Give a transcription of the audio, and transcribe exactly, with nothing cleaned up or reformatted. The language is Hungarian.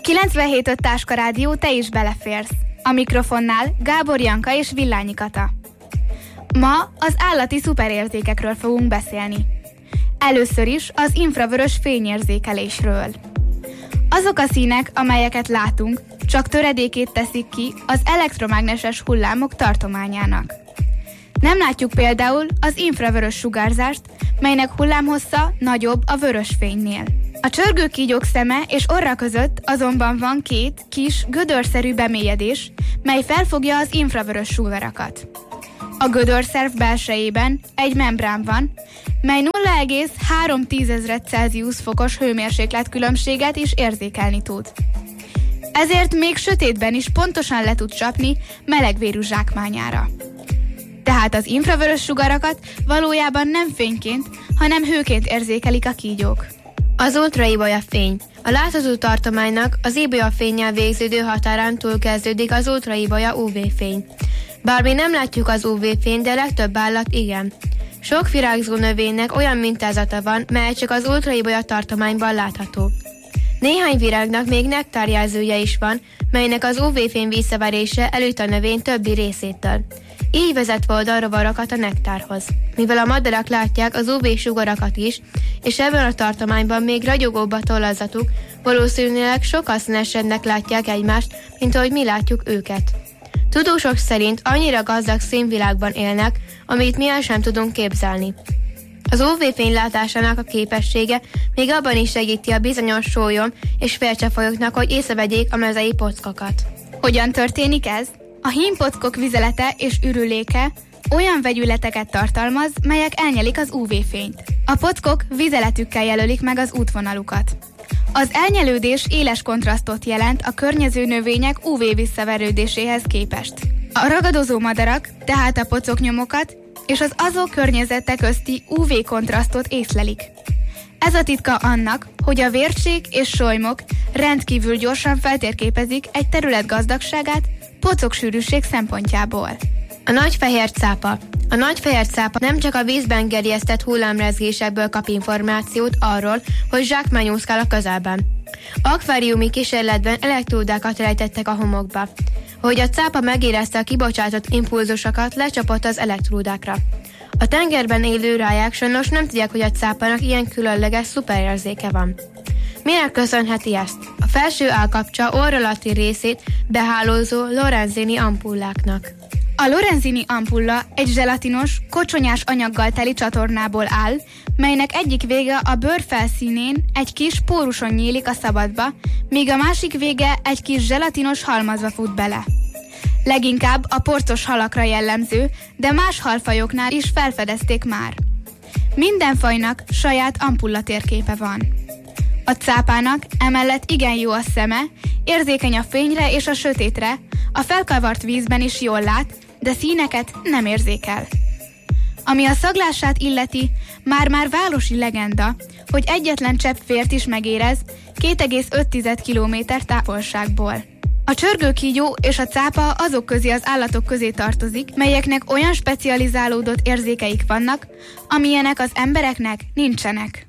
kilencvenhét öt Táska Rádió, te is beleférsz. A mikrofonnál Gábor Janka és Villányi Kata. Ma az állati szuperérzékekről fogunk beszélni. Először is az infravörös fényérzékelésről. Azok a színek, amelyeket látunk, csak töredékét teszik ki az elektromágneses hullámok tartományának. Nem látjuk például az infravörös sugárzást, melynek hullámhossza nagyobb a vörös fénynél. A csörgőkígyók szeme és orra között azonban van két kis, gödörszerű bemélyedés, mely felfogja az infravörös sugarakat. A gödörszerv belsejében egy membrán van, mely nulla egész három Celsius fokos hőmérséklet különbséget is érzékelni tud. Ezért még sötétben is pontosan le tud csapni melegvérű zsákmányára. Tehát az infravörös sugarakat valójában nem fényként, hanem hőként érzékelik a kígyók. Az ultraibolya fény. A látható tartománynak az ibolya fénnyel végződő határán túl kezdődik az ultraibolya ú vé-fény. Bár mi nem látjuk az ú vé-fényt, de legtöbb állat igen. Sok virágzó növénynek olyan mintázata van, mely csak az ultraibolya tartományban látható. Néhány virágnak még nektárjelzője is van, melynek az ú vé-fény visszaverése elüt a növény többi részétől. Így vezet oldalrovarokat a nektárhoz. Mivel a madarak látják az ú vé-sugarakat is, és ebben a tartományban még ragyogóbb a tollazatuk, valószínűleg sokkal színesebbnek látják egymást, mint ahogy mi látjuk őket. Tudósok szerint annyira gazdag színvilágban élnek, amit mi el sem tudunk képzelni. Az ú vé-fény látásának a képessége még abban is segíti a bizonyos sólyom és félcsefajoknak, hogy észrevegyék a mezei pockokat. Hogyan történik ez? A hímpockok vizelete és ürüléke olyan vegyületeket tartalmaz, melyek elnyelik az ú vé-fényt. A pockok vizeletükkel jelölik meg az útvonalukat. Az elnyelődés éles kontrasztot jelent a környező növények ú vé visszaverődéséhez képest. A ragadozó madarak tehát a pocoknyomokat és az azó környezete közti ú vé kontrasztot észlelik. Ez a titka annak, hogy a vércsék és solymok rendkívül gyorsan feltérképezik egy terület gazdagságát pocoksűrűség szempontjából. A nagyfehér cápa. A nagyfehér cápa nem csak a vízben gerjesztett hullámrezgésekből kap információt arról, hogy zsákmány úszkál a közelben. Akváriumi kísérletben elektródákat rejtettek a homokba. Ahogy a cápa megérezte a kibocsátott impulzusokat, lecsapott az elektródákra. A tengerben élő ráják sajnos nem tudják, hogy a cápának ilyen különleges szuperérzéke van. Minek köszönheti ezt? A felső állkapcsa orr alatti részét behálózó Lorenzini ampulláknak. A Lorenzini ampulla egy zselatinos, kocsonyás anyaggal teli csatornából áll, melynek egyik vége a bőr felszínén egy kis póruson nyílik a szabadba, míg a másik vége egy kis zselatinos halmazba fut bele. Leginkább a porcos halakra jellemző, de más halfajoknál is felfedezték már. Minden fajnak saját ampulla térképe van. A cápának emellett igen jó a szeme, érzékeny a fényre és a sötétre, a felkavart vízben is jól lát, de színeket nem érzékel. Ami a szaglását illeti, már-már városi legenda, hogy egyetlen csepp vért is megérez két egész öt kilométer távolságból. A csörgőkígyó és a cápa azok közé az állatok közé tartozik, melyeknek olyan specializálódott érzékeik vannak, amilyenek az embereknek nincsenek.